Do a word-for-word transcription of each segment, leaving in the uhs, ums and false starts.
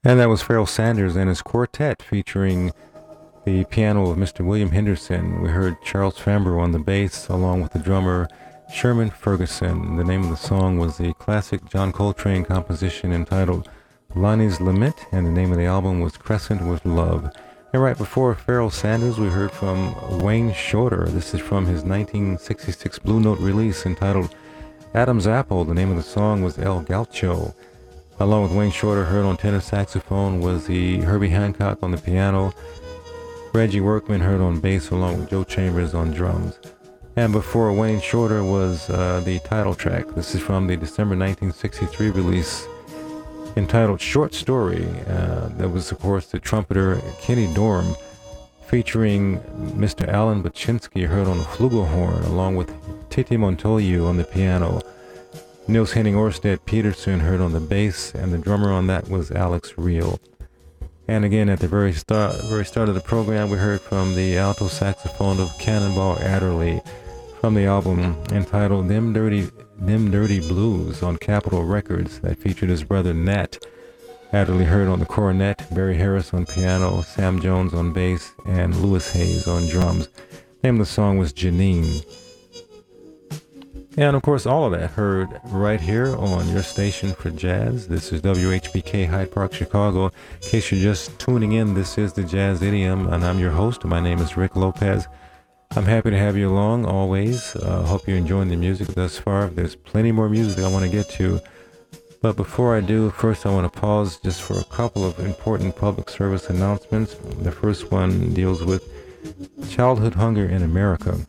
And that was Pharoah Sanders and his quartet featuring the piano of Mister William Henderson. We heard Charles Fambrough on the bass along with the drummer Sherman Ferguson. The name of the song was the classic John Coltrane composition entitled Lonnie's Lament, and the name of the album was Crescent with Love. And right before Pharoah Sanders, we heard from Wayne Shorter. This is from his nineteen sixty-six Blue Note release entitled Adam's Apple. The name of the song was El Gaucho. Along with Wayne Shorter, heard on tenor saxophone was the Herbie Hancock on the piano. Reggie Workman heard on bass along with Joe Chambers on drums. And before Wayne Shorter was uh, the title track. This is from the December nineteen sixty-three release entitled Short Story. Uh, that was, of course, the trumpeter Kenny Dorham featuring Mister Alan Baczynski heard on the flugelhorn along with Titi Montoya on the piano. Niels Henning Orsted Peterson heard on the bass, and the drummer on that was Alex Reel. And again, at the very start, very start of the program, we heard from the alto saxophone of Cannonball Adderley from the album entitled Them Dirty, Them Dirty Blues on Capitol Records that featured his brother Nat. Adderley heard on the cornet, Barry Harris on piano, Sam Jones on bass, and Louis Hayes on drums. The name of the song was Janine. And of course, all of that heard right here on your station for jazz. This is W H B K Hyde Park, Chicago. In case you're just tuning in, this is the Jazz Idiom, and I'm your host. My name is Rick Lopez. I'm happy to have you along always. Uh, hope you're enjoying the music thus far. There's plenty more music I want to get to. But before I do, first I want to pause just for a couple of important public service announcements. The first one deals with childhood hunger in America.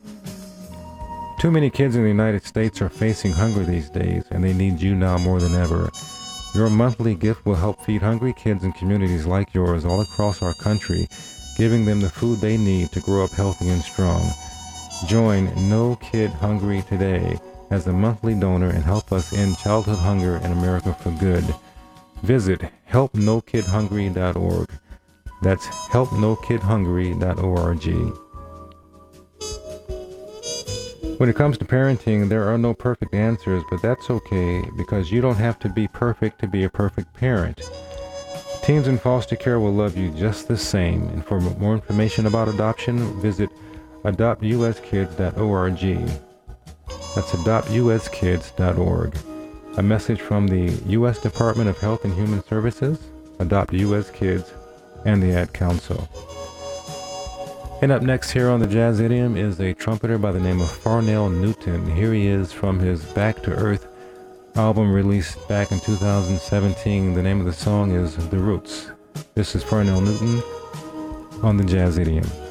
Too many kids in the United States are facing hunger these days, and they need you now more than ever. Your monthly gift will help feed hungry kids in communities like yours all across our country, giving them the food they need to grow up healthy and strong. Join No Kid Hungry today as a monthly donor and help us end childhood hunger in America for good. Visit help no kid hungry dot org. That's help no kid hungry dot org. When it comes to parenting, there are no perfect answers, but that's okay because you don't have to be perfect to be a perfect parent. Teens in foster care will love you just the same. And for more information about adoption, visit adopt u s kids dot org. That's adopt u s kids dot org. A message from the U S Department of Health and Human Services, Adopt U S Kids, and the Ad Council. And up next here on the Jazz Idiom is a trumpeter by the name of Farnell Newton. Here he is from his Back to Earth album released back in two thousand seventeen. The name of the song is The Roots. This is Farnell Newton on the Jazz Idiom.